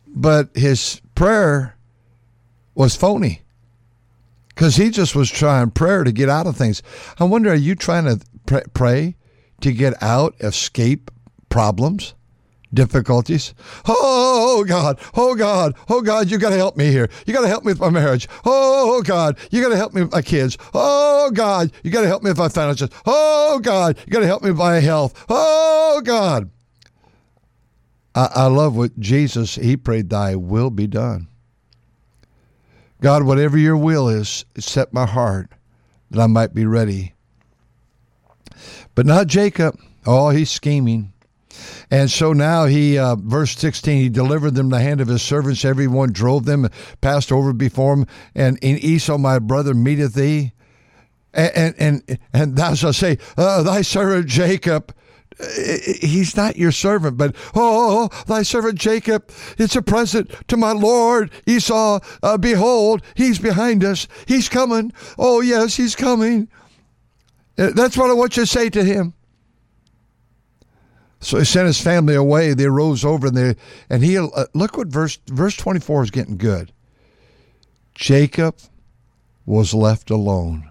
but his prayer was phony because he just was trying prayer to get out of things. I wonder, are you trying to pray to get out, escape problems, difficulties? Oh, God, oh, God, oh, God, you got to help me here. You got to help me with my marriage. Oh, God, you got to help me with my kids. Oh, God, you got to help me with my finances. Oh, God, you got to help me with my health. Oh, God. I love what Jesus, he prayed, thy will be done. God, whatever your will is, set my heart that I might be ready. But not Jacob. Oh, he's scheming. And so now he, verse 16, he delivered them in the hand of his servants. Everyone drove them, passed over before him. And in Esau, my brother, meeteth thee. And thou shalt say, thy servant Jacob. He's not your servant, but, oh, thy servant Jacob, it's a present to my Lord Esau. Behold, he's behind us. He's coming. Oh, yes, he's coming. That's what I want you to say to him. So he sent his family away. They rose over and he look what verse 24 is getting good. Jacob was left alone.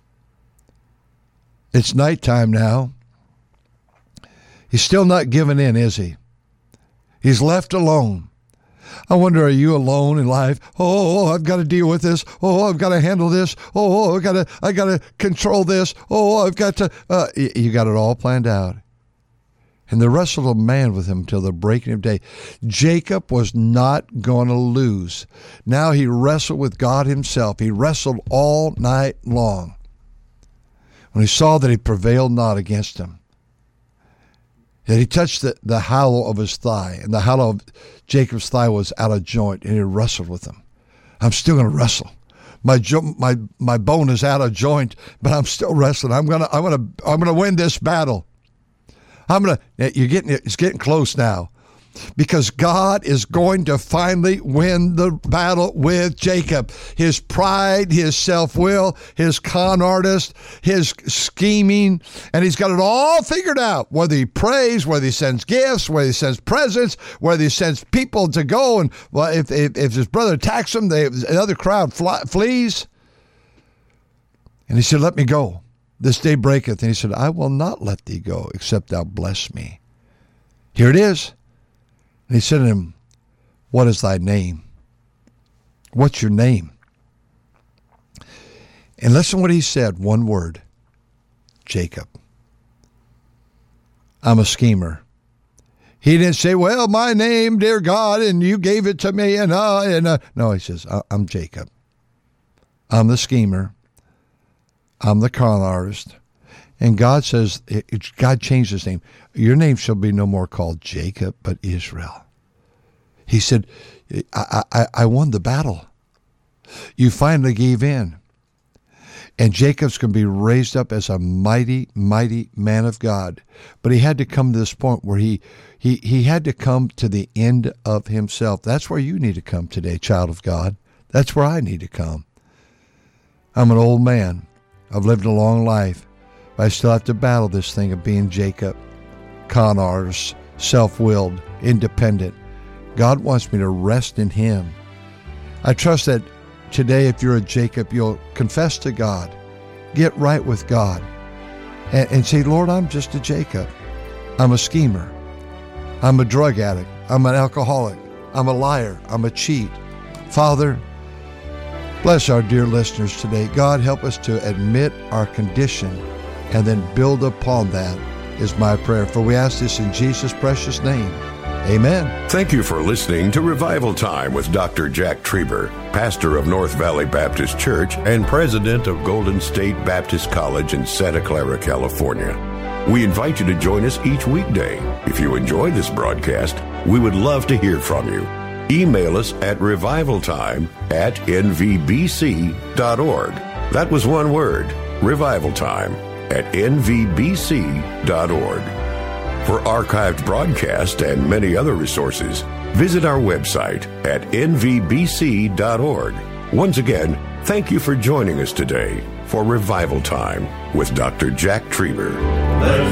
It's nighttime now. He's still not giving in, is he? He's left alone. I wonder, are you alone in life? Oh, I've got to deal with this. Oh, I've got to handle this. Oh, I got to control this. Oh, I've got to. You got it all planned out. And they wrestled a man with him till the breaking of day. Jacob was not going to lose. Now he wrestled with God himself. He wrestled all night long. When he saw that he prevailed not against him, that he touched the hollow of his thigh, and the hollow of Jacob's thigh was out of joint, and he wrestled with him. I'm still going to wrestle. My bone is out of joint, but I'm still wrestling. I'm gonna win this battle. It's getting close now, because God is going to finally win the battle with Jacob. His pride, his self-will, his con artist, his scheming, and he's got it all figured out. Whether he prays, whether he sends gifts, whether he sends presents, whether he sends people to go, and well, if his brother attacks him, another crowd flees. And he said, let me go. This day breaketh. And he said, I will not let thee go, except thou bless me. Here it is. And he said to him, what is thy name? What's your name? And listen what he said, one word, Jacob. I'm a schemer. He didn't say, well, my name, dear God, and you gave it to me. No, he says, I'm Jacob. I'm the schemer. I'm the con artist. And God says, God changed his name. Your name shall be no more called Jacob, but Israel. He said, I won the battle. You finally gave in. And Jacob's going to be raised up as a mighty, mighty man of God. But he had to come to this point where he had to come to the end of himself. That's where you need to come today, child of God. That's where I need to come. I'm an old man. I've lived a long life. But I still have to battle this thing of being Jacob, con artist, self-willed, independent. God wants me to rest in him. I trust that today, if you're a Jacob, you'll confess to God, get right with God, and say, Lord, I'm just a Jacob. I'm a schemer. I'm a drug addict. I'm an alcoholic. I'm a liar. I'm a cheat. Father, bless our dear listeners today. God, help us to admit our condition and then build upon that is my prayer. For we ask this in Jesus' precious name. Amen. Thank you for listening to Revival Time with Dr. Jack Trieber, pastor of North Valley Baptist Church and president of Golden State Baptist College in Santa Clara, California. We invite you to join us each weekday. If you enjoy this broadcast, we would love to hear from you. Email us at revivaltime@nvbc.org. That was one word, revivaltime@nvbc.org. For archived broadcasts and many other resources, visit our website at nvbc.org. Once again, thank you for joining us today for Revival Time with Dr. Jack Trieber.